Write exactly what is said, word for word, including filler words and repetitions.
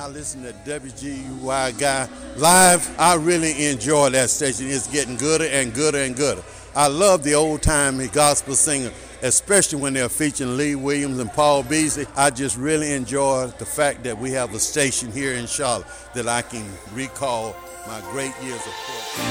listen to W G U Y Guy live. I really enjoy that station. It's getting gooder and gooder and gooder. I love the old-time gospel singer, especially when they're featuring Lee Williams and Paul Beasley. I just really enjoy the fact that we have a station here in Charlotte that I can recall my great years of course.